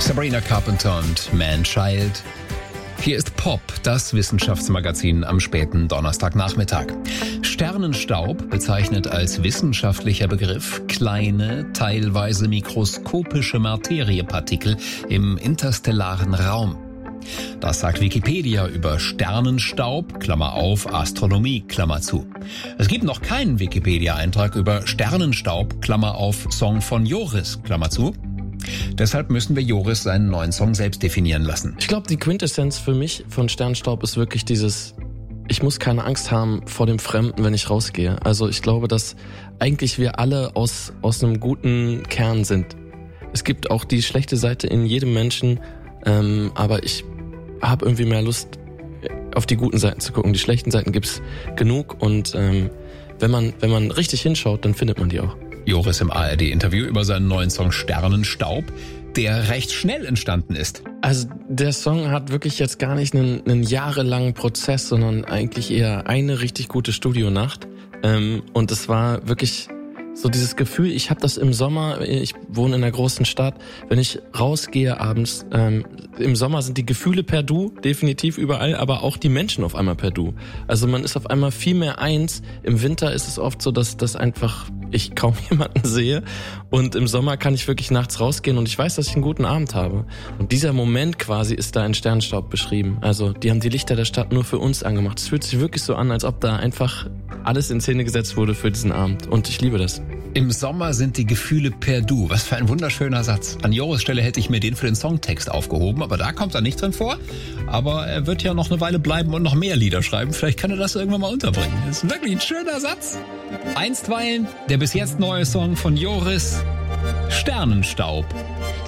Sabrina Carpenter und Man-Child. Hier ist Pop, das Wissenschaftsmagazin am späten Donnerstagnachmittag. Sternenstaub bezeichnet als wissenschaftlicher Begriff kleine, teilweise mikroskopische Materiepartikel im interstellaren Raum. Das sagt Wikipedia über Sternenstaub, Klammer auf, Astronomie, Klammer zu. Es gibt noch keinen Wikipedia-Eintrag über Sternenstaub, Klammer auf, Song von Joris, Klammer zu. Deshalb müssen wir Joris seinen neuen Song selbst definieren lassen. Ich glaube, die Quintessenz für mich von Sternenstaub ist wirklich dieses: Ich muss keine Angst haben vor dem Fremden, wenn ich rausgehe. Also ich glaube, dass eigentlich wir alle aus einem guten Kern sind. Es gibt auch die schlechte Seite in jedem Menschen, aber ich habe irgendwie mehr Lust, auf die guten Seiten zu gucken. Die schlechten Seiten gibt's genug und wenn man richtig hinschaut, dann findet man die auch. Joris im ARD-Interview über seinen neuen Song Sternenstaub, der recht schnell entstanden ist. Also der Song hat wirklich jetzt gar nicht einen jahrelangen Prozess, sondern eigentlich eher eine richtig gute Studionacht. Und es war wirklich so dieses Gefühl, ich habe das im Sommer, ich wohne in einer großen Stadt, wenn ich rausgehe abends, im Sommer sind die Gefühle per Du, definitiv überall, aber auch die Menschen auf einmal per Du. Also man ist auf einmal viel mehr eins. Im Winter ist es oft so, dass einfach ich kaum jemanden sehe und im Sommer kann ich wirklich nachts rausgehen und ich weiß, dass ich einen guten Abend habe. Und dieser Moment quasi ist da in Sternenstaub beschrieben. Also die haben die Lichter der Stadt nur für uns angemacht. Es fühlt sich wirklich so an, als ob da einfach alles in Szene gesetzt wurde für diesen Abend und ich liebe das. Im Sommer sind die Gefühle per Du. Was für ein wunderschöner Satz. An Joris Stelle hätte ich mir den für den Songtext aufgehoben, aber da kommt er nicht drin vor. Aber er wird ja noch eine Weile bleiben und noch mehr Lieder schreiben. Vielleicht kann er das irgendwann mal unterbringen. Das ist wirklich ein schöner Satz. Einstweilen der bis jetzt neue Song von Joris, Sternenstaub.